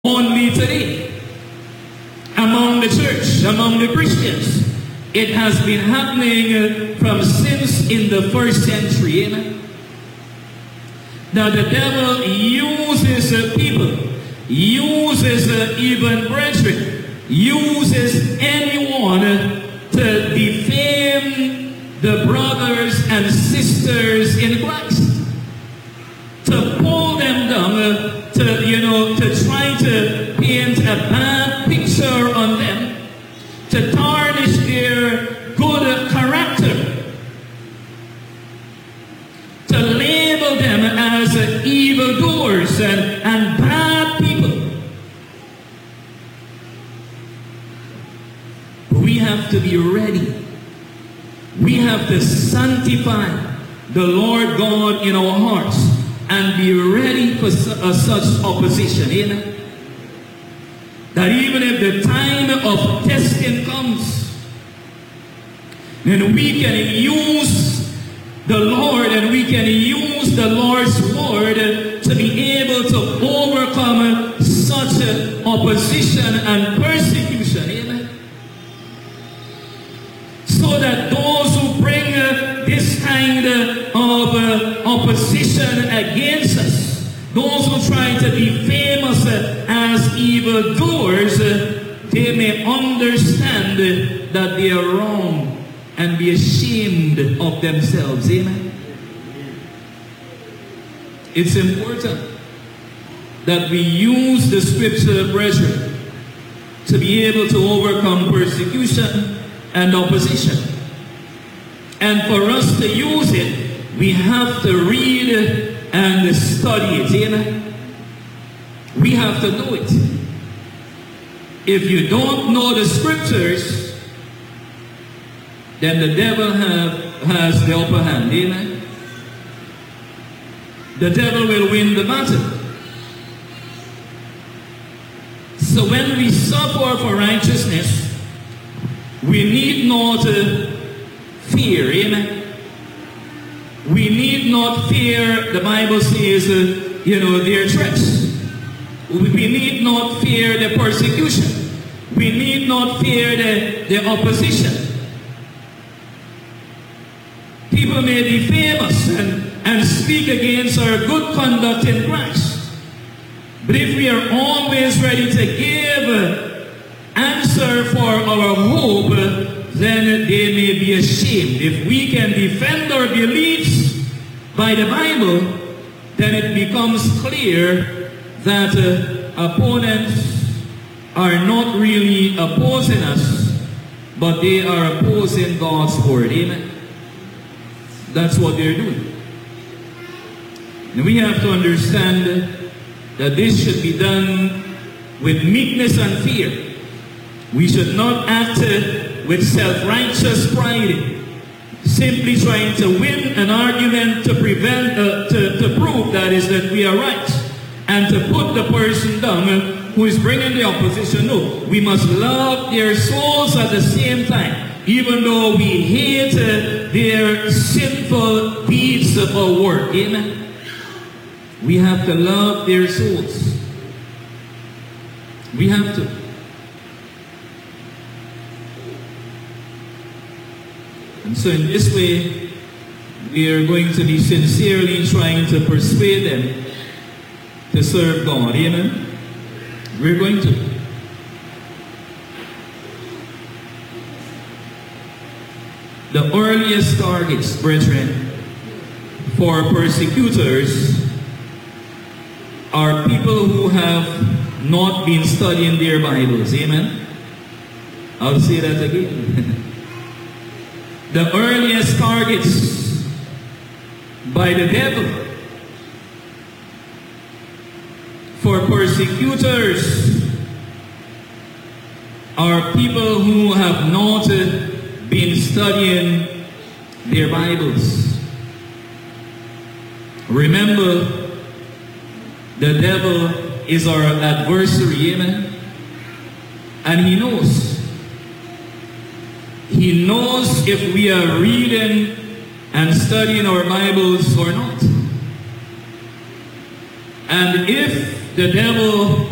only today among the church, among the Christians. It has been happening from since in the first century. Amen. That the devil uses people, uses even brethren, uses anyone to defame the brothers and sisters in Christ, to pull them down, to try to paint a bad picture on them, to tarnish their good character, to label them as evildoers and bad people. We have to be ready. We have to sanctify the Lord God in our hearts and be ready for such opposition. Amen. That even if the time of testing comes, then we can use the Lord and we can use the Lord's word to be able to overcome such opposition and persecution. Amen. So that those who bring this kind of opposition against us, those who try to defame us as evildoers, they may understand that they are wrong and be ashamed of themselves. Amen. It's important that we use the scripture, brethren, to be able to overcome persecution and opposition. And for us to use it, we have to read and study it. Amen. We have to know it. If you don't know the scriptures, then the devil has the upper hand. Amen. The devil will win the battle. So when we suffer for righteousness, we need not fear. Amen. We need not fear, the Bible says, their threats. We need not fear the persecution. We need not fear the opposition. People may defame us and speak against our good conduct in Christ. But if we are always ready to give answer for our hope, then they may be ashamed. If we can defend our beliefs by the Bible, then it becomes clear that opponents are not really opposing us, but they are opposing God's word. Amen. That's what they're doing. And we have to understand that this should be done with meekness and fear. We should not act with self-righteous pride, simply trying to win an argument to prove that we are right, and to put the person down who is bringing the opposition. No, we must love their souls at the same time, even though we hate their sinful deeds of our work. Amen. We have to love their souls. We have to. And so in this way, we are going to be sincerely trying to persuade them to serve God. Amen. We're going to. The earliest targets, brethren, for persecutors are people who have not been studying their Bibles. Amen. I'll say that again. The earliest targets by the devil for persecutors are people who have not been studying their Bibles. Remember, the devil is our adversary. Amen. And he knows. He knows if we are reading and studying our Bibles or not. And if the devil